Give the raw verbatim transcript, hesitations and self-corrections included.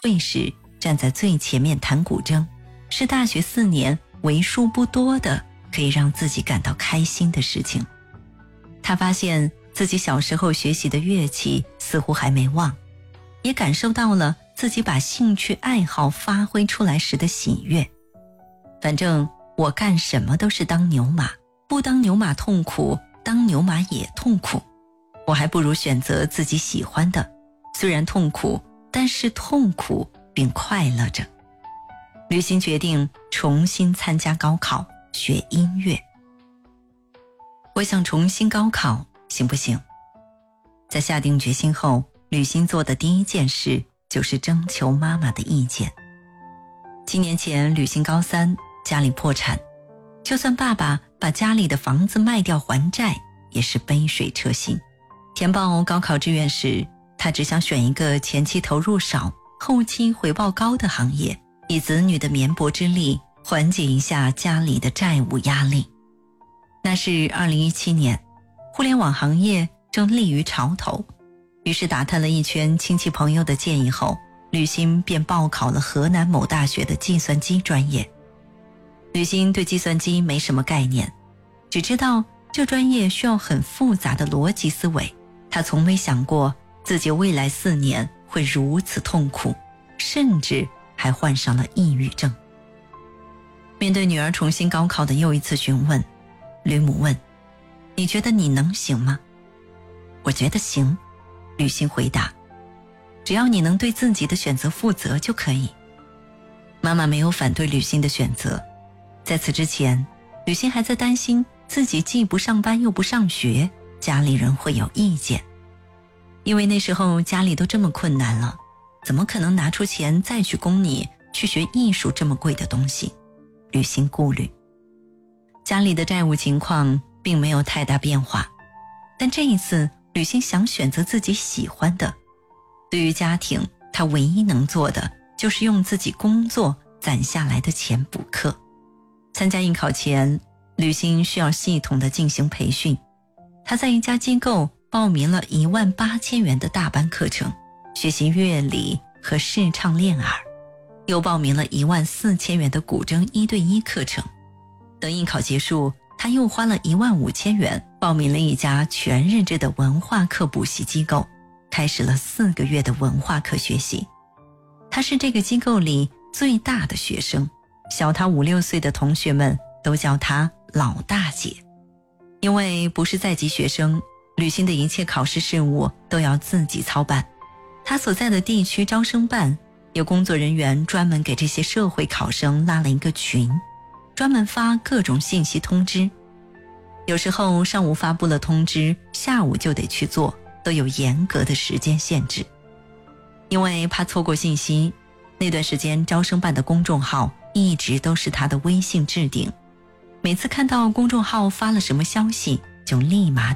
会时站在最前面弹古筝，是大学四年为数不多的可以让自己感到开心的事情。他发现自己小时候学习的乐器似乎还没忘，也感受到了自己把兴趣爱好发挥出来时的喜悦。反正我干什么都是当牛马，不当牛马痛苦，当牛马也痛苦，我还不如选择自己喜欢的，虽然痛苦，但是痛苦并快乐着。吕欣决定重新参加高考，学音乐。我想重新高考，行不行？在下定决心后，吕欣做的第一件事就是征求妈妈的意见。七年前，吕欣高三，家里破产，就算爸爸把家里的房子卖掉还债，也是杯水车薪。填报高考志愿时，他只想选一个前期投入少，后期回报高的行业，以子女的绵薄之力缓解一下家里的债务压力。那是二零一七年，互联网行业正立于潮头，于是打探了一圈亲戚朋友的建议后，吕欣便报考了河南某大学的计算机专业。吕欣对计算机没什么概念，只知道这专业需要很复杂的逻辑思维，他从没想过自己未来四年会如此痛苦，甚至还患上了抑郁症。面对女儿重新高考的又一次询问，吕母问：你觉得你能行吗？我觉得行，吕欣回答，只要你能对自己的选择负责就可以。妈妈没有反对吕欣的选择，在此之前，吕欣还在担心自己既不上班又不上学，家里人会有意见。因为那时候家里都这么困难了，怎么可能拿出钱再去供你去学艺术这么贵的东西？吕欣顾虑。家里的债务情况并没有太大变化，但这一次吕欣想选择自己喜欢的。对于家庭，她唯一能做的就是用自己工作攒下来的钱补课。参加应考前，吕欣需要系统的进行培训。她在一家机构报名了一万八千元的大班课程，学习乐理和视唱练耳，又报名了一万四千元的古筝一对一课程。等应考结束，他又花了一万五千元报名了一家全日制的文化课补习机构，开始了四个月的文化课学习。他是这个机构里最大的学生，小他五六岁的同学们都叫他老大姐。因为不是在籍学生，吕欣的一切考试事务都要自己操办。他所在的地区招生办有工作人员专门给这些社会考生拉了一个群，专门发各种信息通知。有时候上午发布了通知，下午就得去做，都有严格的时间限制。因为怕错过信息，那段时间招生办的公众号一直都是他的微信置顶，每次看到公众号发了什么消息，就立马